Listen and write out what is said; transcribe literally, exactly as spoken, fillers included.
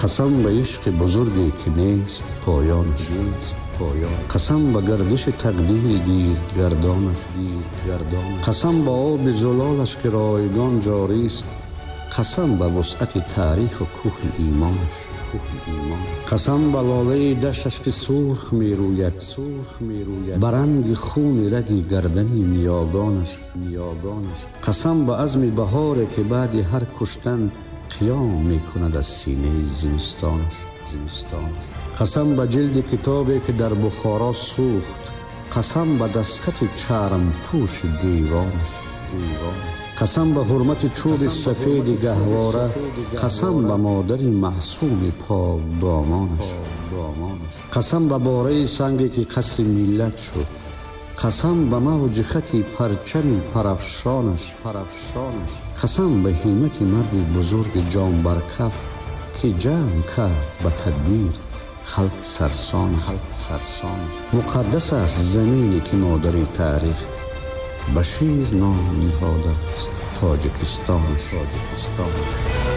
قسم به عشق بزرگی که نیست پایانش، نیست پایان. قسم به گردش تقدیر گیر گردانش، گیر گردانش. قسم به آب زلالش که رایگان جاری است. قسم به وسعت تاریخ و کوه ایمانش، کوه ایمانش. قسم به لاله دشتش که سرخ می روید، سرخ می روید به رنگ خون رگ گردنی نیاگانش، نیاگانش. قسم به عزم بهاره که بعد هر کشتن قیام می کند از سینه زمستانش، زمستانش. قسم به جلد کتابی که در بخارا سوخت. قسم به دستخط چرم پوش دیوانش، دیوانش. قسم به حرمت چوب سفید گهواره. قسم به مادر معصوم پاک دامانش، قسم به باره سنگی که قصر ملت شد. قسم به موج خطی پرچم پرافشانش، پرافشانش. قسم به همت مرد بزرگ جان برکف که جمع کرد به تدبیر خلق سرسان، خلق سرسانش. مقدس است زمینی که مادر تاریخ بشیر نام نهاده است، تاجیکستانش، تاجیکستانش.